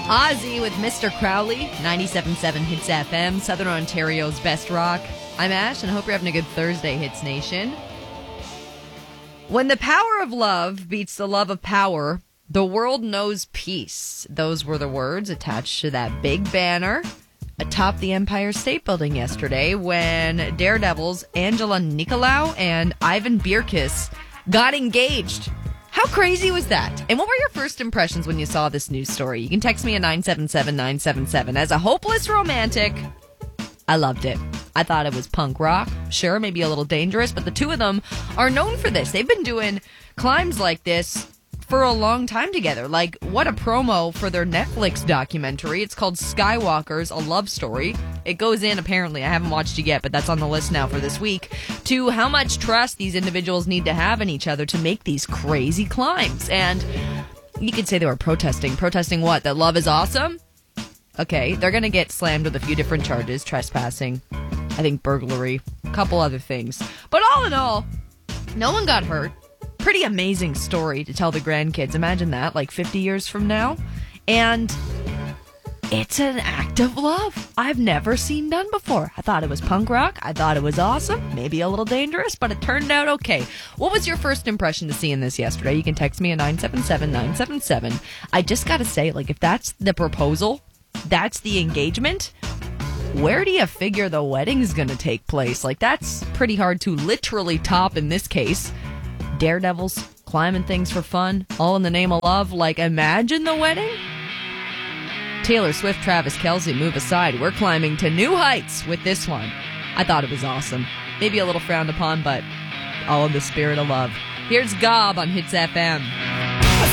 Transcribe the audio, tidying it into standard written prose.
Ozzy with Mr. Crowley, 97.7 Hits FM, Southern Ontario's best rock. I'm Ash, and I hope you're having a good Thursday, Hits Nation. When the power of love beats the love of power, the world knows peace. Those were the words attached to that big banner atop the Empire State Building yesterday when Daredevil's Angela Nicolau and Ivan Bierkis got engaged. How crazy was that? And what were your first impressions when you saw this news story? You can text me at 977-977. As a hopeless romantic, I loved it. I thought it was punk rock. Sure, maybe a little dangerous, but the two of them are known for this. They've been doing climbs like this for a long time together. Like, what a promo for their Netflix documentary. It's called Skywalkers, A Love Story. It goes in, apparently, I haven't watched it yet, but that's on the list now for this week, to how much trust these individuals need to have in each other to make these crazy climbs. And you could say they were protesting. Protesting what? That love is awesome? Okay, they're going to get slammed with a few different charges. Trespassing, I think burglary, a couple other things. But all in all, no one got hurt. Pretty amazing story to tell the grandkids. Imagine that, like 50 years from now. And it's an act of love I've never seen done before. I thought it was punk rock. I thought it was awesome. Maybe a little dangerous, but it turned out okay. What was your first impression to seeing this yesterday? You can text me at 977-977. I just got to say, like, if that's the proposal, that's the engagement, where do you figure the wedding's going to take place? Like, that's pretty hard to literally top in this case. Daredevils climbing things for fun, all in the name of love. Like, imagine the wedding. Taylor Swift, Travis Kelce, move aside. We're climbing to new heights with this one. I thought it was awesome. Maybe a little frowned upon, but all in the spirit of love. Here's Gob on Hits FM.